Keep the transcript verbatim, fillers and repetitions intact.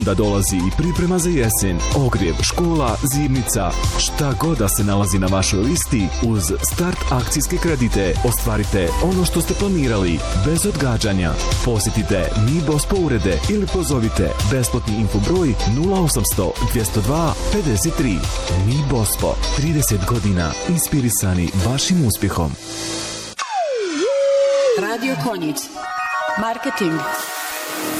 Da dolazi i priprema za jesen, ogrjev, škola, zimnica, šta god da se nalazi na vašoj listi, uz start akcijske kredite ostvarite ono što ste planirali, bez odgađanja. Posjetite Mi Bospo urede ili pozovite besplatni info broj nula osamsto dvjesto dva pedeset tri. Mi Bospo, trideset godina inspirisani vašim uspjehom. Radio Konjic. Marketing,